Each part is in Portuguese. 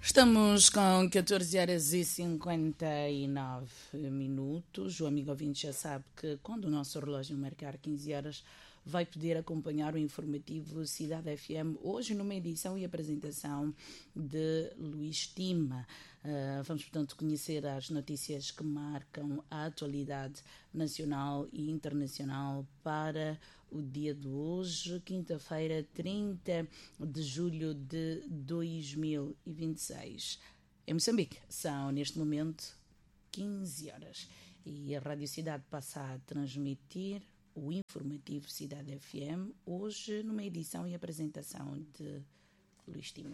Estamos com 14 horas e 59 minutos. O amigo ouvinte já sabe que quando o nosso relógio marcar 15 horas vai poder acompanhar o informativo Cidade FM, hoje numa edição e apresentação de Luís Tima. Vamos, portanto, conhecer as notícias que marcam a atualidade nacional e internacional para o dia de hoje, quinta-feira, 30 de julho de 2026. Em Moçambique são, neste momento, 15 horas e a Rádio Cidade passa a transmitir o informativo Cidade FM, hoje numa edição e apresentação de Luís Tima.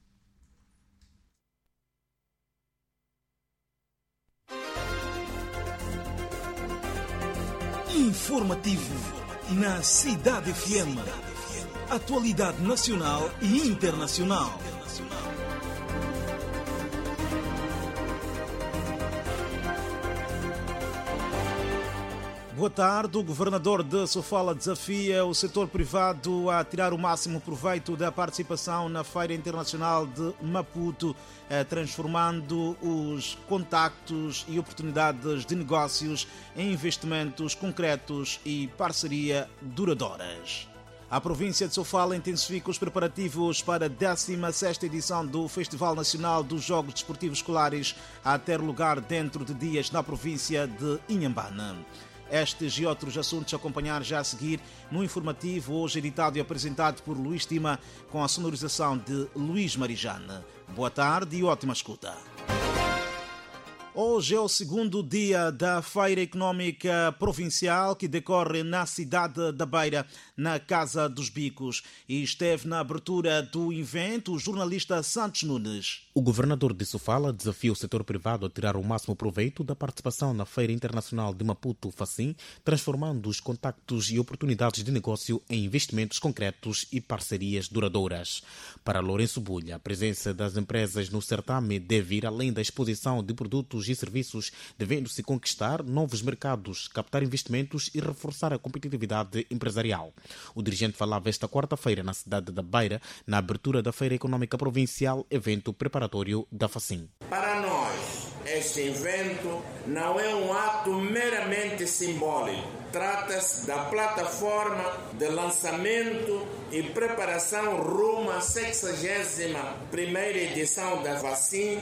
Informativo na Cidade FM. Atualidade nacional e internacional. Boa tarde. O governador de Sofala desafia o setor privado a tirar o máximo proveito da participação na Feira Internacional de Maputo, transformando os contactos e oportunidades de negócios em investimentos concretos e parceria duradouras. A província de Sofala intensifica os preparativos para a 16ª edição do Festival Nacional dos Jogos Desportivos Escolares, a ter lugar dentro de dias na província de Inhambane. Estes e outros assuntos a acompanhar já a seguir no informativo, hoje editado e apresentado por Luís Tima, com a sonorização de Luís Marijane. Boa tarde e ótima escuta. Hoje é o segundo dia da Feira Económica Provincial, que decorre na cidade da Beira, na Casa dos Bicos. E esteve na abertura do evento o jornalista Santos Nunes. O governador de Sofala desafia o setor privado a tirar o máximo proveito da participação na Feira Internacional de Maputo, FACIM, transformando os contactos e oportunidades de negócio em investimentos concretos e parcerias duradouras. Para Lourenço Bulha, a presença das empresas no certame deve ir além da exposição de produtos e serviços, devendo-se conquistar novos mercados, captar investimentos e reforçar a competitividade empresarial. O dirigente falava esta quarta-feira na cidade da Beira, na abertura da Feira Económica Provincial, evento preparatório da FACIM. Para nós, este evento não é um ato meramente simbólico. Trata-se da plataforma de lançamento e preparação rumo à 61ª edição da FACIM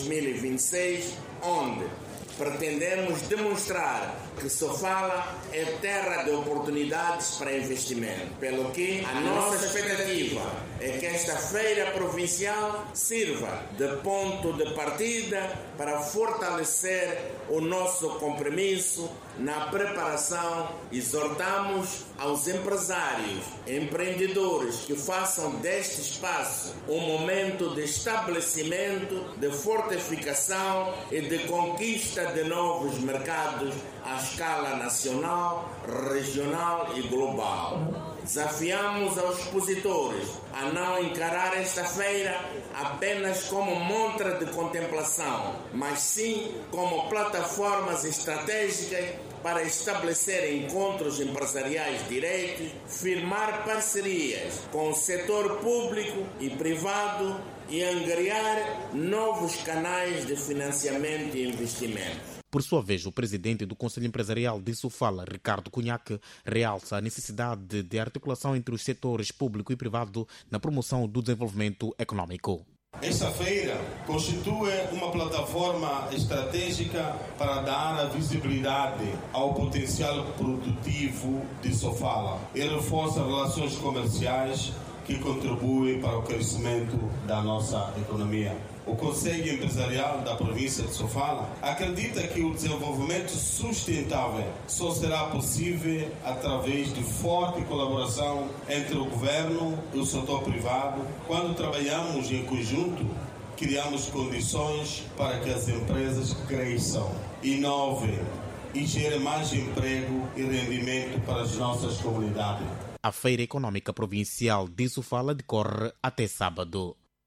2026, onde pretendemos demonstrar que Sofala é terra de oportunidades para investimento. Pelo que a nossa expectativa é que esta feira provincial sirva de ponto de partida para fortalecer o nosso compromisso na preparação. Exortamos aos empresários, empreendedores que façam deste espaço um momento de estabelecimento, de fortificação e de conquista de novos mercados à escala nacional, regional e global. Desafiamos aos expositores a não encarar esta feira apenas como montra de contemplação, mas sim como plataformas estratégicas para estabelecer encontros empresariais diretos, firmar parcerias com o setor público e privado e angariar novos canais de financiamento e investimento. Por sua vez, o presidente do Conselho Empresarial de Sofala, Ricardo Cunhaque, realça a necessidade de articulação entre os setores público e privado na promoção do desenvolvimento econômico. Esta feira constitui uma plataforma estratégica para dar a visibilidade ao potencial produtivo de Sofala e reforça relações comerciais que contribuem para o crescimento da nossa economia. O Conselho Empresarial da província de Sofala acredita que o desenvolvimento sustentável só será possível através de forte colaboração entre o governo e o setor privado. Quando trabalhamos em conjunto, criamos condições para que as empresas cresçam, inovem e gerem mais emprego e rendimento para as nossas comunidades. A Feira Económica Provincial de Sofala decorre até sábado.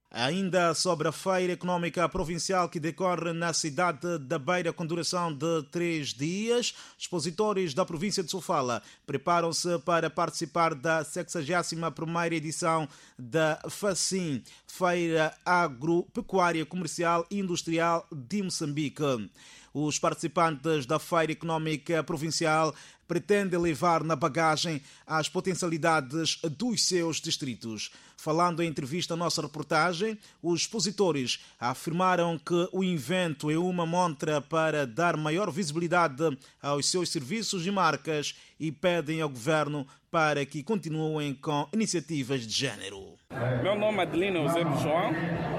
Ainda sobre a Feira Económica Provincial que decorre na cidade da Beira com duração de 3 dias, expositores da província de Sofala preparam-se para participar da 61ª edição da FACIM, Feira Agropecuária Comercial e Industrial de Moçambique. Os participantes da Feira Económica Provincial pretendem levar na bagagem as potencialidades dos seus distritos. Falando em entrevista à nossa reportagem, os expositores afirmaram que o evento é uma montra para dar maior visibilidade aos seus serviços e marcas e pedem ao governo para que continuem com iniciativas de género. Meu nome é Adelino Eusébio João.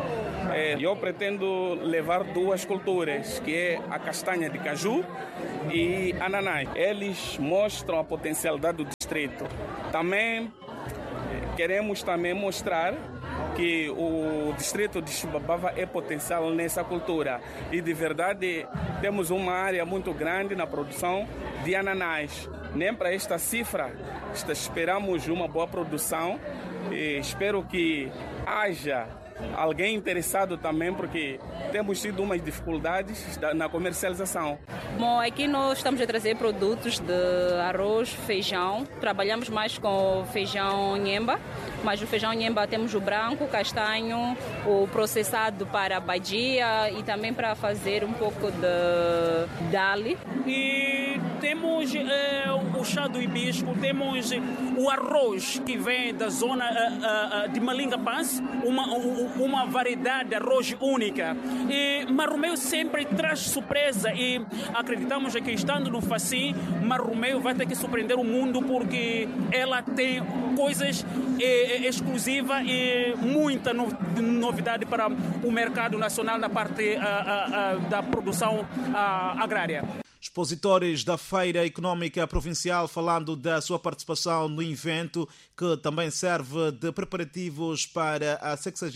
Eu pretendo levar 2 culturas, que é a castanha de caju e ananás. Eles mostram a potencialidade do distrito. Também queremos mostrar que o distrito de Chibabava é potencial nessa cultura. E de verdade temos uma área muito grande na produção de ananás. Nem para esta cifra esperamos uma boa produção e espero que haja alguém interessado também, porque temos tido umas dificuldades na comercialização. Bom, aqui nós estamos a trazer produtos de arroz, feijão. Trabalhamos mais com feijão nhemba, mas o feijão nhemba temos o branco, o castanho, o processado para a badia e também para fazer um pouco de dali. E temos o chá do hibisco, temos o arroz que vem da zona de Malinga Paz, uma variedade de arroz única. E Marromeu sempre traz surpresa e acreditamos que estando no FACIM, Marromeu vai ter que surpreender o mundo porque ela tem coisas exclusivas e muita novidade para o mercado nacional na parte da produção agrária. Expositores da Feira Económica Provincial falando da sua participação no evento, que também serve de preparativos para a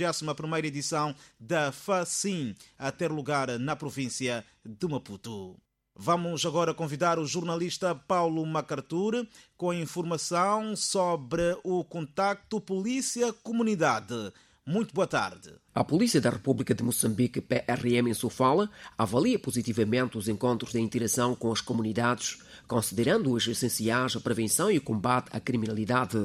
61ª edição da FACIM, a ter lugar na província de Maputo. Vamos agora convidar o jornalista Paulo MacArthur com informação sobre o contacto polícia-comunidade. Muito boa tarde. A Polícia da República de Moçambique, PRM em Sofala, avalia positivamente os encontros de interação com as comunidades, considerando-os essenciais à prevenção e combate à criminalidade.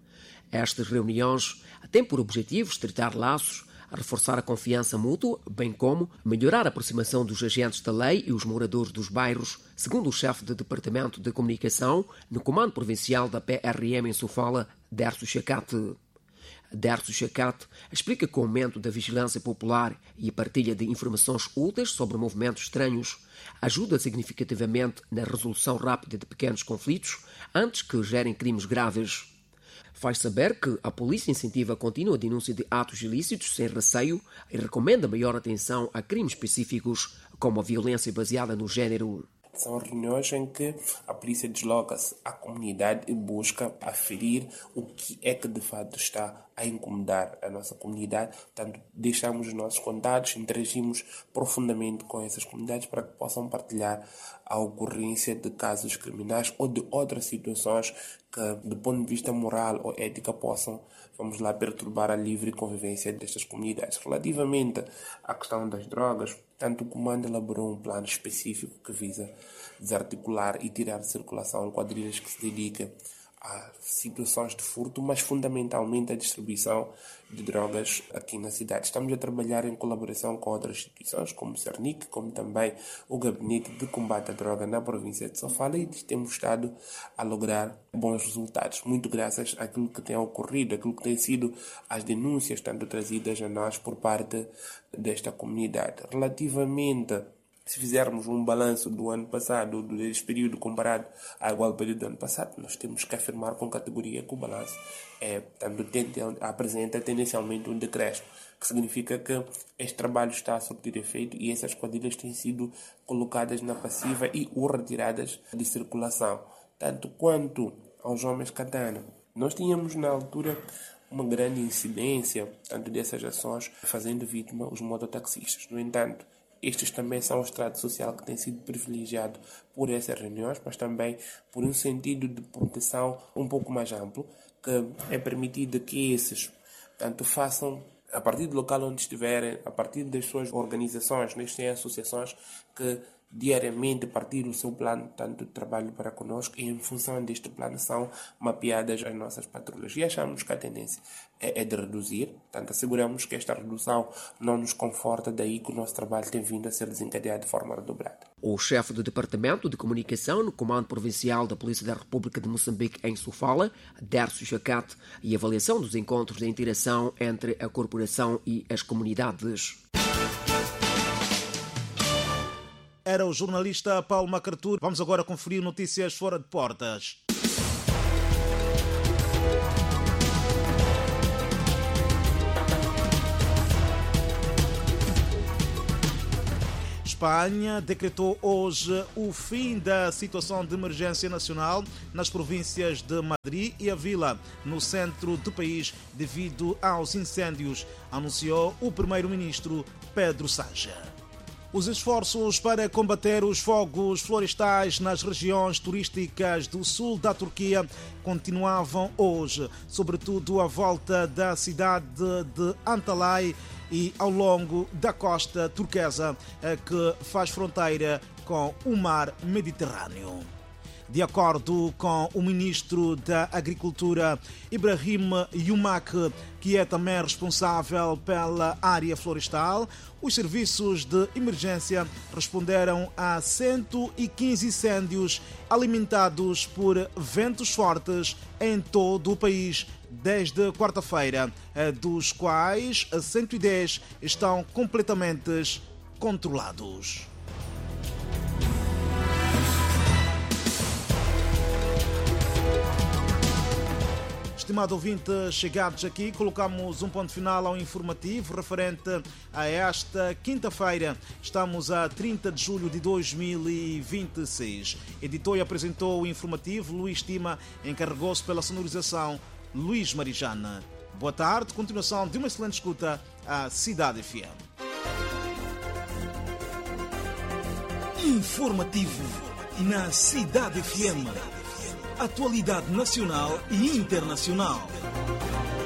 Estas reuniões têm por objetivo estreitar laços, reforçar a confiança mútua, bem como melhorar a aproximação dos agentes da lei e os moradores dos bairros, segundo o chefe do Departamento de Comunicação no Comando Provincial da PRM em Sofala, Dércio Chacate. Dércio Chacate explica que o aumento da vigilância popular e a partilha de informações úteis sobre movimentos estranhos ajuda significativamente na resolução rápida de pequenos conflitos antes que gerem crimes graves. Faz saber que a polícia incentiva a contínua denúncia de atos ilícitos sem receio e recomenda maior atenção a crimes específicos, como a violência baseada no género. São reuniões em que a polícia desloca-se à comunidade e busca aferir o que é que de fato está a incomodar a nossa comunidade. Portanto, deixamos os nossos contatos, interagimos profundamente com essas comunidades para que possam partilhar a ocorrência de casos criminais ou de outras situações que, do ponto de vista moral ou ética, possam, vamos lá, perturbar a livre convivência destas comunidades. Relativamente à questão das drogas, tanto o Comando elaborou um plano específico que visa desarticular e tirar de circulação quadrilhas que se dedicam a situações de furto, mas fundamentalmente a distribuição de drogas aqui na cidade. Estamos a trabalhar em colaboração com outras instituições, como o Cernic, como também o Gabinete de Combate à Droga na província de Sofala, e temos estado a lograr bons resultados, muito graças àquilo que tem ocorrido, àquilo que tem sido as denúncias tanto trazidas a nós por parte desta comunidade. Relativamente, se fizermos um balanço do ano passado, deste período comparado ao igual período do ano passado, nós temos que afirmar com categoria que o balanço apresenta tendencialmente um decréscimo, que significa que este trabalho está a surtir efeito e essas quadrilhas têm sido colocadas na passiva e ou retiradas de circulação. Tanto quanto aos homens katana, nós tínhamos na altura uma grande incidência tanto dessas ações fazendo vítima os mototaxistas. No entanto, estes também são o estrato social que tem sido privilegiado por essas reuniões, mas também por um sentido de proteção um pouco mais amplo, que é permitido que esses, tanto façam a partir do local onde estiverem, a partir das suas organizações, neste têm associações que diariamente partilham o seu plano tanto de trabalho para conosco e em função deste plano são mapeadas as nossas patrulhas. E achamos que a tendência é de reduzir, portanto asseguramos que esta redução não nos conforta, daí que o nosso trabalho tem vindo a ser desencadeado de forma redobrada. O chefe do Departamento de Comunicação no Comando Provincial da Polícia da República de Moçambique em Sofala, Dércio Jacate, e avaliação dos encontros de interação entre a corporação e as comunidades. Era o jornalista Paulo Macartur. Vamos agora conferir notícias fora de portas. Espanha decretou hoje o fim da situação de emergência nacional nas províncias de Madrid e Ávila, no centro do país, devido aos incêndios, anunciou o primeiro-ministro Pedro Sánchez. Os esforços para combater os fogos florestais nas regiões turísticas do sul da Turquia continuavam hoje, sobretudo à volta da cidade de Antalya e ao longo da costa turquesa, que faz fronteira com o mar Mediterrâneo. De acordo com o ministro da Agricultura, Ibrahim Yumak, que é também responsável pela área florestal, os serviços de emergência responderam a 115 incêndios alimentados por ventos fortes em todo o país desde quarta-feira, dos quais 110 estão completamente controlados. Estimado ouvinte, chegados aqui, colocamos um ponto final ao informativo referente a esta quinta-feira. Estamos a 30 de julho de 2026. Editou e apresentou o informativo Luís Tima, encarregou-se pela sonorização Luís Marijana. Boa tarde, continuação de uma excelente escuta à Cidade FM. Informativo na Cidade FM. Atualidade nacional e internacional.